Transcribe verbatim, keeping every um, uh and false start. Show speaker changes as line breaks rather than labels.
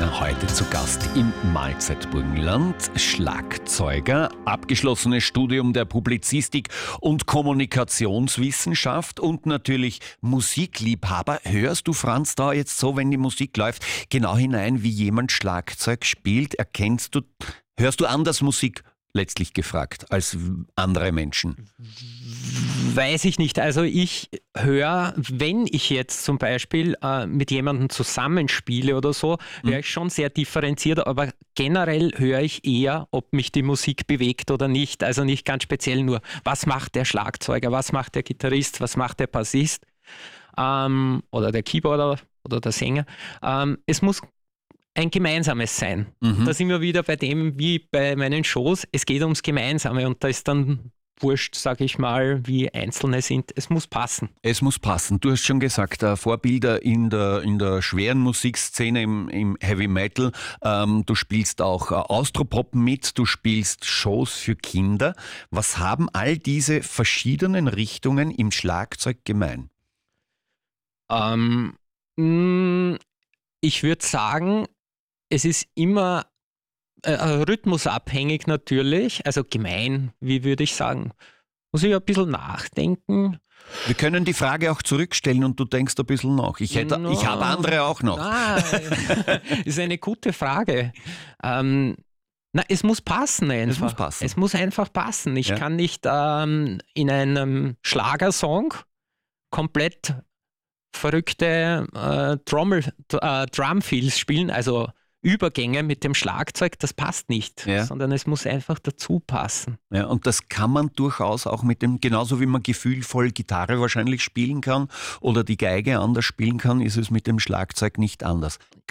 Wagner heute zu Gast im Mahlzeit-Burgenland. Schlagzeuger, abgeschlossenes Studium der Publizistik und Kommunikationswissenschaft und natürlich Musikliebhaber. Hörst du, Franz, da jetzt so, wenn die Musik läuft, genau hinein, wie jemand Schlagzeug spielt? Erkennst du, hörst du anders Musik, letztlich gefragt, als andere Menschen?
Weiß ich nicht. Also ich höre, wenn ich jetzt zum Beispiel äh, mit jemandem zusammenspiele oder so, höre ich schon sehr differenziert, aber generell höre ich eher, ob mich die Musik bewegt oder nicht. Also nicht ganz speziell nur, was macht der Schlagzeuger, was macht der Gitarrist, was macht der Bassist ähm, oder der Keyboarder oder der Sänger. Ähm, es muss ein Gemeinsames sein. Mhm. Da sind wir wieder bei dem, wie bei meinen Shows, es geht ums Gemeinsame und da ist dann wurscht, sage ich mal, wie Einzelne sind. Es muss passen.
Es muss passen. Du hast schon gesagt, äh, Vorbilder in der, in der schweren Musikszene, im, im Heavy Metal. Ähm, du spielst auch äh, Austropop mit, du spielst Shows für Kinder. Was haben all diese verschiedenen Richtungen im Schlagzeug gemein?
Ähm, mh, ich würde sagen, es ist immer äh, rhythmusabhängig natürlich, also gemein, wie würde ich sagen. Muss ich ein bisschen nachdenken.
Wir können die Frage auch zurückstellen und du denkst ein bisschen nach. Ich, hätte, no. ich habe andere auch noch.
Ah, ist eine gute Frage. Ähm, na, es muss passen einfach.
Es muss passen.
Es muss einfach passen. Ich
ja.
kann nicht ähm, in einem Schlagersong komplett verrückte äh, Trommel, äh, Drumfills spielen, also Übergänge mit dem Schlagzeug, das passt nicht,
ja.
sondern es muss einfach dazu passen.
Ja, und das kann man durchaus auch mit dem, genauso wie man gefühlvoll Gitarre wahrscheinlich spielen kann oder die Geige anders spielen kann, ist es mit dem Schlagzeug nicht anders.